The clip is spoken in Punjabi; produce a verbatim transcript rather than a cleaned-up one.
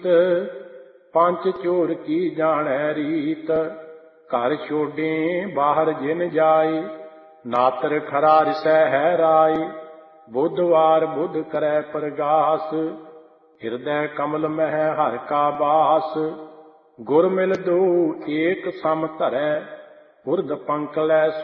ਪ੍ਰੀਤ, ਪੰਚ ਚੋਰ ਕੀ ਜਾਣੈ ਰੀਤ। ਘਰ ਛੋਡੇ ਬਾਹਰ ਜਿਨ ਜਾਏ, ਨਾਤਰ ਖਰਾ ਰਿਸੈ ਹੈ ਰਾਏ। ਬੁੱਧਵਾਰ ਬੁੱਧ ਕਰੈ ਪ੍ਰਗਾਸ, ਹਿਰਦੈ ਕਮਲ ਮਹਿ ਹਰਿ ਕਾ ਬਾਸ। ਗੁਰ ਮਿਲ ਦਊ ਏਕ ਸਮ ਧਰੈ, ਉਰਧ ਪੰਖ ਲੈ